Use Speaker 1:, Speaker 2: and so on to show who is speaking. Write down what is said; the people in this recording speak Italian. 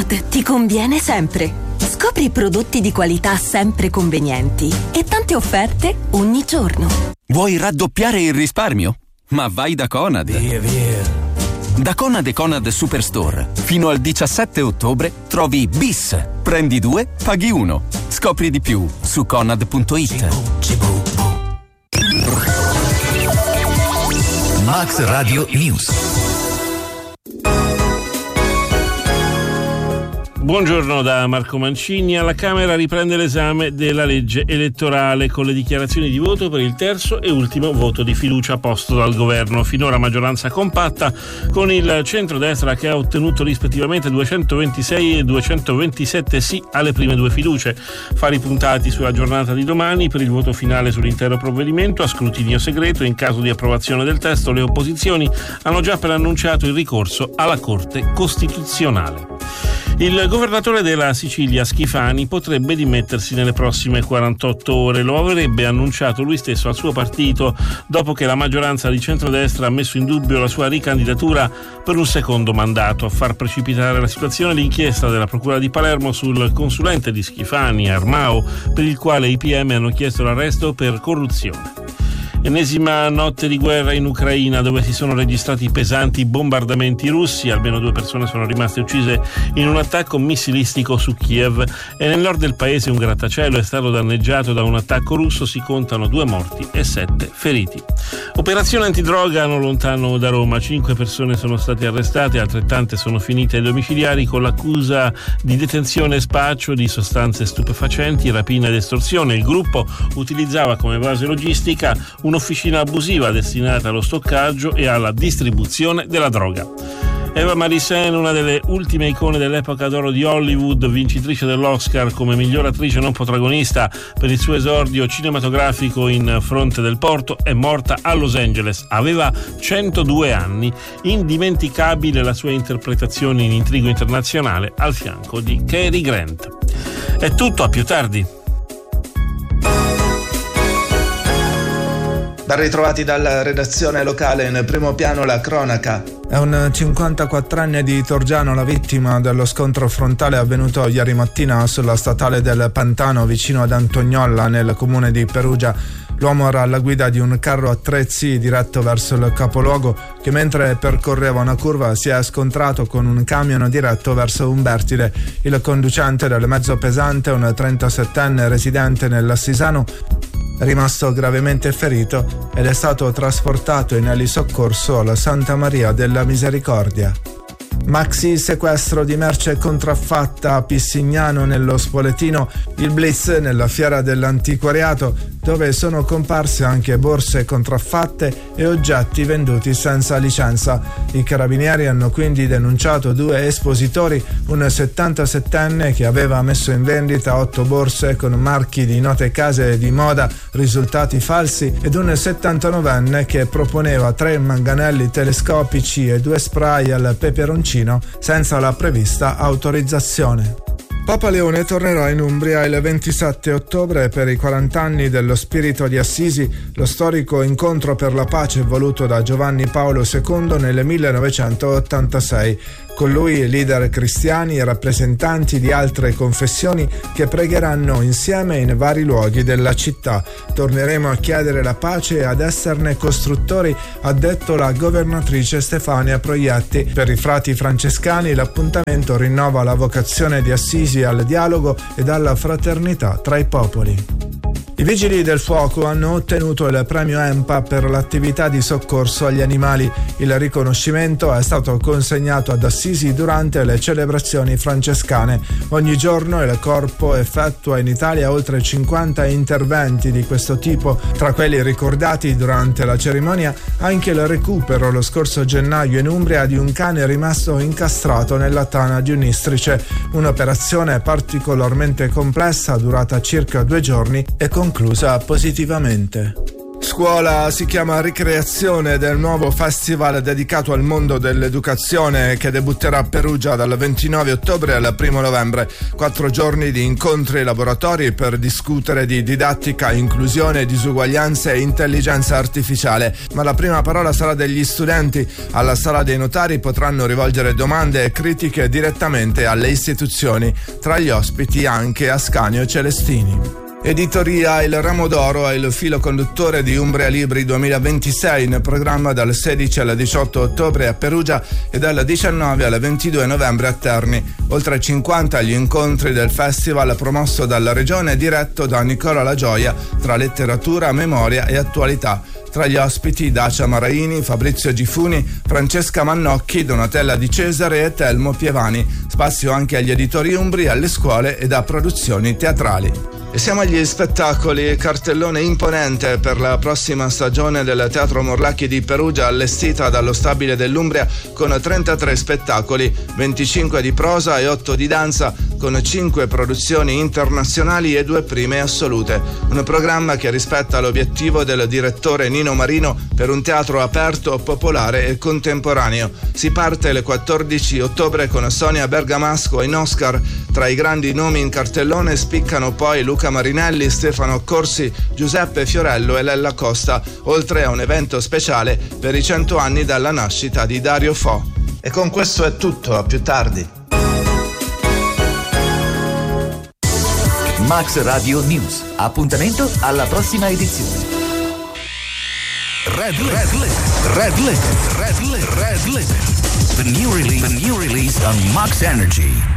Speaker 1: Conad ti conviene sempre. Scopri prodotti di qualità sempre convenienti e tante offerte ogni giorno.
Speaker 2: Vuoi raddoppiare il risparmio? Ma vai da Conad.
Speaker 3: Via.
Speaker 2: Da Conad e Conad Superstore fino al 17 ottobre trovi Bis. Prendi 2, paghi 1. Scopri di più su conad.it.
Speaker 3: Max Radio News.
Speaker 4: Buongiorno da Marco Mancini. Alla Camera riprende l'esame della legge elettorale con le dichiarazioni di voto per il terzo e ultimo voto di fiducia posto dal governo. Finora maggioranza compatta con il centrodestra che ha ottenuto rispettivamente 226 e 227 sì alle prime due fiducie. Fari puntati sulla giornata di domani per il voto finale sull'intero provvedimento a scrutinio segreto. In caso di approvazione del testo, le opposizioni hanno già preannunciato il ricorso alla Corte Costituzionale. Il governatore della Sicilia, Schifani, potrebbe dimettersi nelle prossime 48 ore. Lo avrebbe annunciato lui stesso al suo partito dopo che la maggioranza di centrodestra ha messo in dubbio la sua ricandidatura per un secondo mandato. A far precipitare la situazione l'inchiesta della Procura di Palermo sul consulente di Schifani, Armao, per il quale i PM hanno chiesto l'arresto per corruzione. Ennesima notte di guerra in Ucraina, dove si sono registrati pesanti bombardamenti russi. Almeno 2 persone sono rimaste uccise in un attacco missilistico su Kiev, e nel nord del paese un grattacielo è stato danneggiato da un attacco russo. Si contano 2 morti e 7 feriti. Operazione antidroga non lontano da Roma. 5 persone sono state arrestate, altrettante sono finite ai domiciliari con l'accusa di detenzione e spaccio di sostanze stupefacenti, rapina ed estorsione. Il gruppo utilizzava come base logistica un'officina abusiva destinata allo stoccaggio e alla distribuzione della droga. Eva Marisen, una delle ultime icone dell'epoca d'oro di Hollywood, vincitrice dell'Oscar come miglior attrice non protagonista per il suo esordio cinematografico in Fronte del Porto, è morta a Los Angeles. Aveva 102 anni. Indimenticabile la sua interpretazione in Intrigo internazionale al fianco di Cary Grant. È tutto, a più tardi.
Speaker 5: Ben ritrovati dalla redazione locale. In primo piano la cronaca.
Speaker 6: È un 54enne di Torgiano la vittima dello scontro frontale avvenuto ieri mattina sulla statale del Pantano vicino ad Antognolla nel comune di Perugia. L'uomo era alla guida di un carro attrezzi diretto verso il capoluogo che, mentre percorreva una curva, si è scontrato con un camion diretto verso Umbertide. Il conducente del mezzo pesante, un 37enne residente nell'Assisano, è rimasto gravemente ferito ed è stato trasportato in elisoccorso alla Santa Maria della Misericordia. Maxi sequestro di merce contraffatta a Pissignano nello Spoletino, il blitz nella fiera dell'antiquariato, dove sono comparse anche borse contraffatte e oggetti venduti senza licenza. I carabinieri hanno quindi denunciato 2 espositori, un 77enne che aveva messo in vendita 8 borse con marchi di note case di moda risultati falsi ed un 79enne che proponeva 3 manganelli telescopici e 2 spray al peperoncino senza la prevista autorizzazione. Papa Leone tornerà in Umbria il 27 ottobre per i 40 anni dello Spirito di Assisi, lo storico incontro per la pace voluto da Giovanni Paolo II nel 1986. Con lui leader cristiani e rappresentanti di altre confessioni che pregheranno insieme in vari luoghi della città. Torneremo a chiedere la pace e ad esserne costruttori, ha detto la governatrice Stefania Proietti. Per i frati francescani l'appuntamento rinnova la vocazione di Assisi al dialogo ed alla fraternità tra i popoli. I Vigili del Fuoco hanno ottenuto il premio EMPA per l'attività di soccorso agli animali. Il riconoscimento è stato consegnato ad Assisi durante le celebrazioni francescane. Ogni giorno il corpo effettua in Italia oltre 50 interventi di questo tipo. Tra quelli ricordati durante la cerimonia anche il recupero lo scorso gennaio in Umbria di un cane rimasto incastrato nella tana di un'istrice. Un'operazione particolarmente complessa durata circa 2 giorni e conclusa positivamente. Scuola si chiama Ricreazione del nuovo festival dedicato al mondo dell'educazione che debutterà a Perugia dal 29 ottobre al 1 novembre. 4 giorni di incontri e laboratori per discutere di didattica, inclusione, disuguaglianze e intelligenza artificiale. Ma la prima parola sarà degli studenti. Alla Sala dei Notari potranno rivolgere domande e critiche direttamente alle istituzioni. Tra gli ospiti anche Ascanio Celestini. Editoria Il Ramo d'Oro è il filo conduttore di Umbria Libri 2026, in programma dal 16 al 18 ottobre a Perugia e dal 19 al 22 novembre a Terni. Oltre 50 gli incontri del festival promosso dalla regione e diretto da Nicola La Gioia tra letteratura, memoria e attualità. Tra gli ospiti Dacia Maraini, Fabrizio Gifuni, Francesca Mannocchi, Donatella Di Cesare e Telmo Pievani. Spazio anche agli editori umbri, alle scuole ed a produzioni teatrali. E siamo agli spettacoli. Cartellone imponente per la prossima stagione del Teatro Morlacchi di Perugia, allestita dallo Stabile dell'Umbria con 33 spettacoli, 25 di prosa e 8 di danza, con 5 produzioni internazionali e 2 prime assolute. Un programma che rispetta l'obiettivo del direttore Nino Marino per un teatro aperto, popolare e contemporaneo. Si parte il 14 ottobre con Sonia Bergamasco in Oscar. Tra i grandi nomi in cartellone spiccano poi Luca Marinelli, Stefano Corsi, Giuseppe Fiorello e Lella Costa, oltre a un evento speciale per i 100 anni dalla nascita di Dario Fo.
Speaker 5: E con questo è tutto, a più tardi.
Speaker 3: Max Radio News. Appuntamento alla prossima edizione. Red Lit. The new release on Max Energy.